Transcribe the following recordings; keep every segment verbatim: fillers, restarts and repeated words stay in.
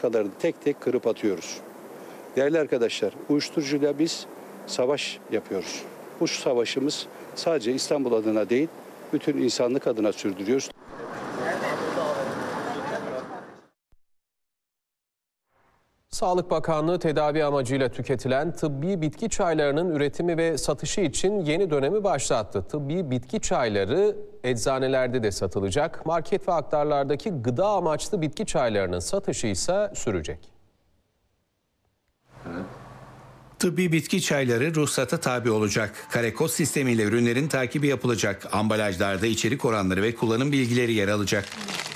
plakalarını tek tek kırıp atıyoruz. Değerli arkadaşlar, uyuşturucuyla biz savaş yapıyoruz. Bu savaşımız sadece İstanbul adına değil, bütün insanlık adına sürdürüyoruz. Sağlık Bakanlığı tedavi amacıyla tüketilen tıbbi bitki çaylarının üretimi ve satışı için yeni dönemi başlattı. Tıbbi bitki çayları eczanelerde de satılacak. Market ve aktarlardaki gıda amaçlı bitki çaylarının satışı ise sürecek. Tıbbi bitki çayları ruhsata tabi olacak. Kare-kod sistemiyle ürünlerin takibi yapılacak. Ambalajlarda içerik oranları ve kullanım bilgileri yer alacak.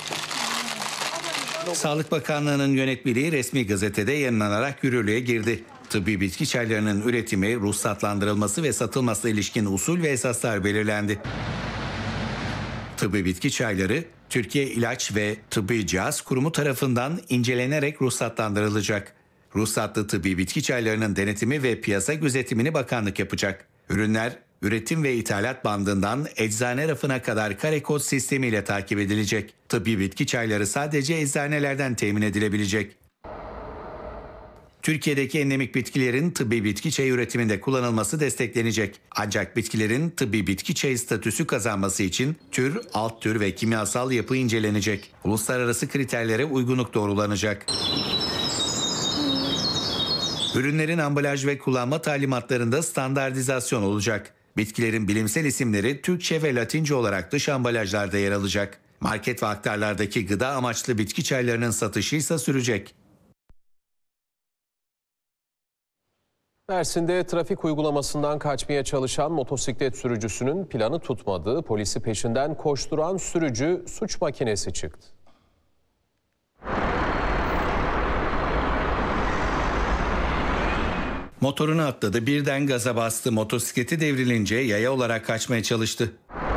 Sağlık Bakanlığı'nın yönetmeliği resmi gazetede yayınlanarak yürürlüğe girdi. Tıbbi bitki çaylarının üretimi, ruhsatlandırılması ve satılmasına ilişkin usul ve esaslar belirlendi. Tıbbi bitki çayları, Türkiye İlaç ve Tıbbi Cihaz Kurumu tarafından incelenerek ruhsatlandırılacak. Ruhsatlı tıbbi bitki çaylarının denetimi ve piyasa gözetimini bakanlık yapacak. Ürünler, üretim ve ithalat bandından eczane rafına kadar kare-kod sistemiyle takip edilecek. Tıbbi bitki çayları sadece eczanelerden temin edilebilecek. Türkiye'deki endemik bitkilerin tıbbi bitki çayı üretiminde kullanılması desteklenecek. Ancak bitkilerin tıbbi bitki çayı statüsü kazanması için tür, alt tür ve kimyasal yapı incelenecek. Uluslararası kriterlere uygunluk doğrulanacak. Ürünlerin ambalaj ve kullanma talimatlarında standartizasyon olacak. Bitkilerin bilimsel isimleri Türkçe ve Latince olarak dış ambalajlarda yer alacak. Market ve aktarlardaki gıda amaçlı bitki çaylarının satışı ise sürecek. Mersin'de trafik uygulamasından kaçmaya çalışan motosiklet sürücüsünün planı tutmadığı, polisi peşinden koşturan sürücü suç makinesi çıktı. Motorunu atladı, birden gaza bastı, motosikleti devrilince yaya olarak kaçmaya çalıştı.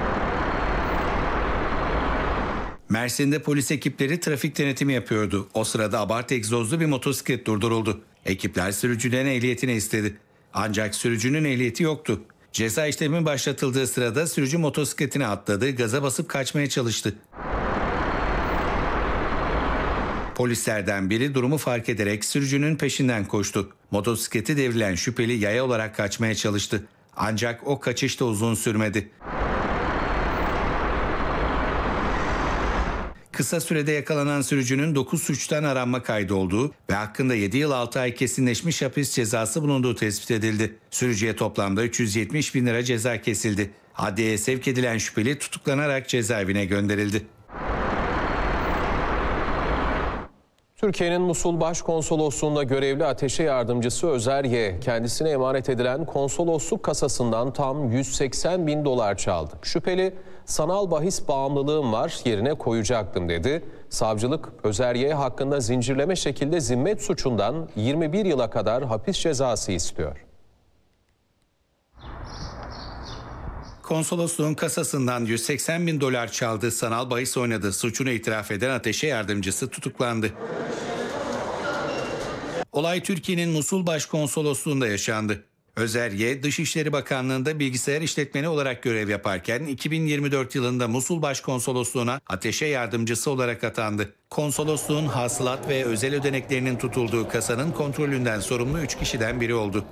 Mersin'de polis ekipleri trafik denetimi yapıyordu. O sırada abartı egzozlu bir motosiklet durduruldu. Ekipler sürücüden ehliyetini istedi. Ancak sürücünün ehliyeti yoktu. Ceza işlemi başlatıldığı sırada sürücü motosikletine atladı, gaza basıp kaçmaya çalıştı. Polislerden biri durumu fark ederek sürücünün peşinden koştu. Motosikleti devrilen şüpheli yaya olarak kaçmaya çalıştı. Ancak o kaçış da uzun sürmedi. Kısa sürede yakalanan sürücünün dokuz suçtan aranma kaydı olduğu ve hakkında yedi yıl altı ay kesinleşmiş hapis cezası bulunduğu tespit edildi. Sürücüye toplamda üç yüz yetmiş bin lira ceza kesildi. Adliyeye sevk edilen şüpheli tutuklanarak cezaevine gönderildi. Türkiye'nin Musul Başkonsolosluğu'nda görevli ateşe yardımcısı Özer Y, kendisine emanet edilen konsolosluk kasasından tam yüz seksen bin dolar çaldı. Şüpheli, sanal bahis bağımlılığım var, yerine koyacaktım dedi. Savcılık, Özer Y hakkında zincirleme şekilde zimmet suçundan yirmi bir yıla kadar hapis cezası istiyor. Konsolosluğun kasasından yüz seksen bin dolar çaldığı, sanal bahis oynadığı suçunu itiraf eden ateşe yardımcısı tutuklandı. Olay Türkiye'nin Musul Başkonsolosluğu'nda yaşandı. Özer Y, Dışişleri Bakanlığı'nda bilgisayar işletmeni olarak görev yaparken iki bin yirmi dört yılında Musul Başkonsolosluğu'na ateşe yardımcısı olarak atandı. Konsolosluğun hasılat ve özel ödeneklerinin tutulduğu kasanın kontrolünden sorumlu üç kişiden biri oldu.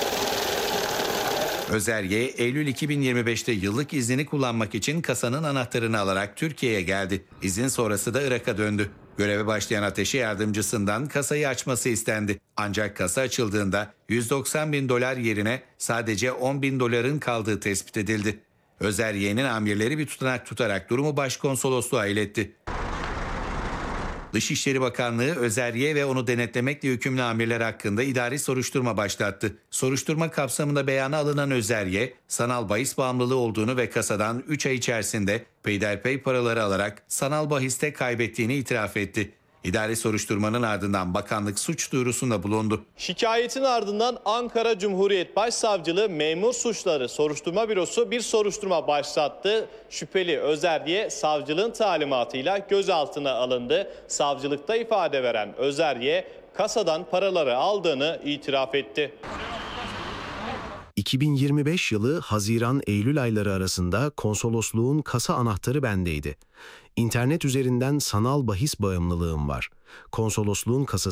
Özer Y, Eylül iki bin yirmi beşte yıllık iznini kullanmak için kasanın anahtarını alarak Türkiye'ye geldi. İzin sonrası da Irak'a döndü. Göreve başlayan ateşe yardımcısından kasayı açması istendi. Ancak kasa açıldığında yüz doksan bin dolar yerine sadece on bin doların kaldığı tespit edildi. Özer Y'nin amirleri bir tutanak tutarak durumu başkonsolosluğa iletti. Dışişleri Bakanlığı, Özer Y ve onu denetlemekle yükümlü amirler hakkında idari soruşturma başlattı. Soruşturma kapsamında beyana alınan Özer Y, sanal bahis bağımlılığı olduğunu ve kasadan üç ay içerisinde peyderpey paraları alarak sanal bahiste kaybettiğini itiraf etti. İdari soruşturmanın ardından bakanlık suç duyurusunda bulundu. Şikayetin ardından Ankara Cumhuriyet Başsavcılığı Memur Suçları Soruşturma Bürosu bir soruşturma başlattı. Şüpheli Özer Y savcılığın talimatıyla gözaltına alındı. Savcılıkta ifade veren Özer Y kasadan paraları aldığını itiraf etti. iki bin yirmi beş yılı Haziran-Eylül ayları arasında konsolosluğun kasa anahtarı bendeydi. İnternet üzerinden sanal bahis bağımlılığım var. Konsolosluğun kasası